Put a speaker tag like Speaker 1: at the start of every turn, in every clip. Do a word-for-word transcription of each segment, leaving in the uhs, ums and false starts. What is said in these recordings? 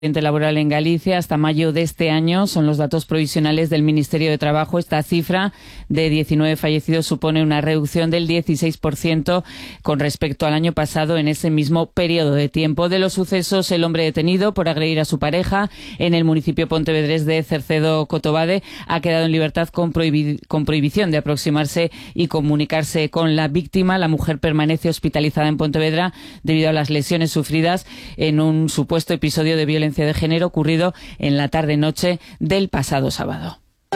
Speaker 1: laboral en Galicia hasta mayo de este año son los datos provisionales del Ministerio de Trabajo. Esta cifra de diecinueve fallecidos supone una reducción del dieciséis por ciento con respecto al año pasado en ese mismo periodo de tiempo. De los sucesos, el hombre detenido por agredir a su pareja en el municipio pontevedrés de Cercedo-Cotobade ha quedado en libertad con, prohibi- con prohibición de aproximarse y comunicarse con la víctima. La mujer permanece hospitalizada en Pontevedra debido a las lesiones sufridas en un supuesto episodio de violencia de género ocurrido en la tarde-noche del pasado sábado.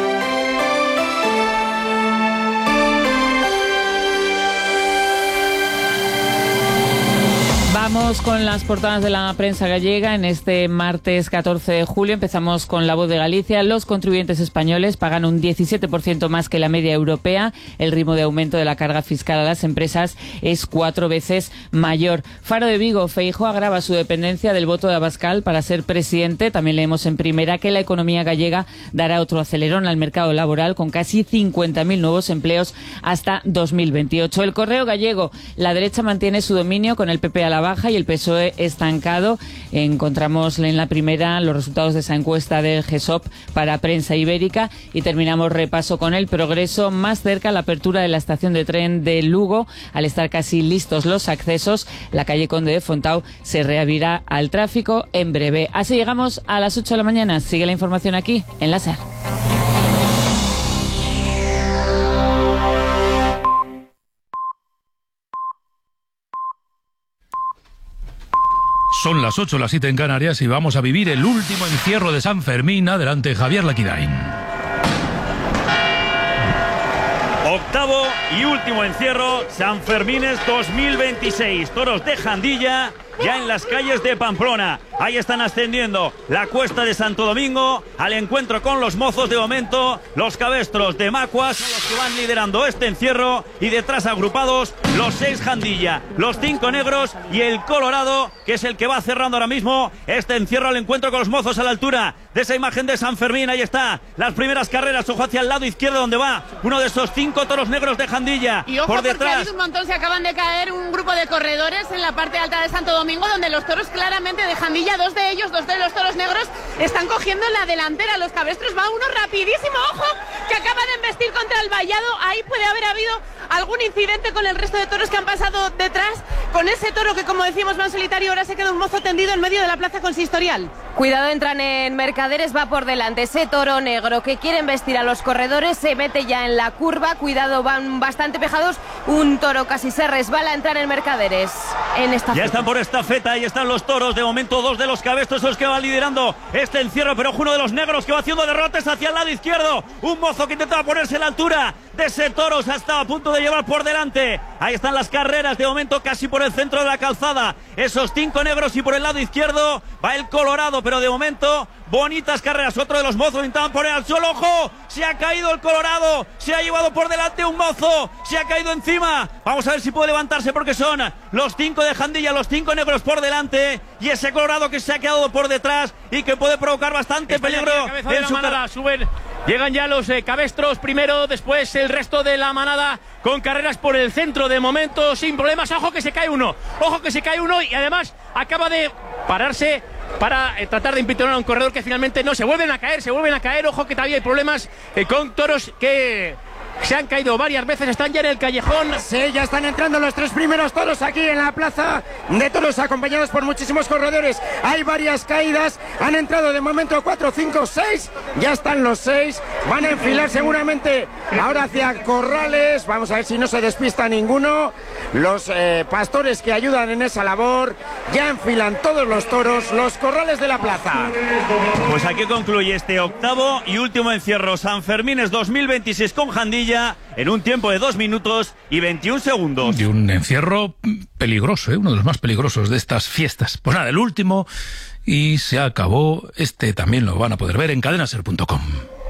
Speaker 1: Vamos con las portadas de la prensa gallega en este martes catorce de julio. Empezamos con La Voz de Galicia. Los contribuyentes españoles pagan un diecisiete por ciento más que la media europea. El ritmo de aumento de la carga fiscal a las empresas es cuatro veces mayor. Faro de Vigo, Feijóo agrava su dependencia del voto de Abascal para ser presidente. También leemos en Primera que la economía gallega dará otro acelerón al mercado laboral con casi cincuenta mil nuevos empleos hasta dos mil veintiocho. El Correo gallego, la derecha mantiene su dominio con el P P a la baja y el P S O E estancado. Encontramos en la Primera los resultados de esa encuesta del G S O P para Prensa Ibérica y terminamos repaso con El Progreso. Más cerca la apertura de la estación de tren de Lugo. Al estar casi listos los accesos, la calle Conde de Fontao se reabrirá al tráfico en breve. Así llegamos a las ocho de la mañana. Sigue la información aquí en la SER.
Speaker 2: Son las ocho, las siete en Canarias y vamos a vivir el último encierro de San Fermín. Adelante, Javier Laquidain.
Speaker 3: Octavo y último encierro, San Fermines dos mil veintiséis. Toros de Jandilla ya en las calles de Pamplona. Ahí están ascendiendo la cuesta de Santo Domingo al encuentro con los mozos. De momento, los cabestros de Macuas son los que van liderando este encierro y detrás agrupados los seis Jandilla, los cinco negros y el Colorado, que es el que va cerrando ahora mismo este encierro al encuentro con los mozos a la altura de esa imagen de San Fermín. Ahí está, las primeras carreras, ojo hacia el lado izquierdo donde va uno de esos cinco toros negros de Jandilla.
Speaker 4: Y ojo,
Speaker 3: por detrás,
Speaker 4: porque un montón se acaban de caer un grupo de corredores en la parte alta de Santo Domingo, donde los toros claramente de Jandilla, dos de ellos, dos de los toros negros, están cogiendo la delantera. Los cabestros va uno rapidísimo, ojo, que acaba de embestir contra el vallado. Ahí puede haber habido algún incidente con el resto de toros que han pasado detrás, con ese toro que, como decimos, va en solitario. Ahora se queda un mozo tendido en medio de la plaza consistorial.
Speaker 5: Cuidado, entran en Mercaderes, va por delante ese toro negro que quiere embestir a los corredores, se mete ya en la curva. Cuidado, van bastante pegados, un toro casi se resbala. Entrar en Mercaderes en esta
Speaker 3: ya están por esta feta, ahí están los toros. De momento dos de los cabestros son los que van liderando este encierro, pero uno de los negros que va haciendo derrotes hacia el lado izquierdo. Un mozo que intentaba ponerse a la altura de ese toro, se estaba a punto de llevar por delante. Ahí están las carreras, de momento casi por el centro de la calzada, esos cinco negros, y por el lado izquierdo va el Colorado, pero de momento bonitas carreras. Otro de los mozos intentaban poner al suelo, ojo, se ha caído el Colorado, se ha llevado por delante un mozo, se ha caído encima. Vamos a ver si puede levantarse, porque son los cinco de Jandilla, los cinco negros por delante y ese Colorado que se ha quedado por detrás y que puede provocar bastante
Speaker 6: Está
Speaker 3: peligro
Speaker 6: en su manada. Suben, llegan ya los eh, cabestros primero, después el resto de la manada con carreras por el centro de momento sin problemas. Ojo que se cae uno, ojo que se cae uno y además acaba de pararse para eh, tratar de impitonar a un corredor que finalmente no. Se vuelven a caer, se vuelven a caer. Ojo que todavía hay problemas eh, con toros que se han caído varias veces, están ya en el callejón.
Speaker 7: Sí, ya están entrando los tres primeros toros aquí en la plaza de toros, acompañados por muchísimos corredores. Hay varias caídas, han entrado de momento cuatro, cinco, seis, ya están los seis, van a enfilar seguramente ahora hacia corrales. Vamos a ver si no se despista ninguno. Los eh, pastores que ayudan en esa labor ya enfilan todos los toros, los corrales de la plaza.
Speaker 3: Pues aquí concluye este octavo y último encierro San Fermines dos mil veintiséis con Jandilla en un tiempo de dos minutos y veintiún segundos.
Speaker 2: Y un encierro peligroso, ¿eh? Uno de los más peligrosos de estas fiestas. Pues nada, el último y se acabó. Este también lo van a poder ver en cadena ser punto com.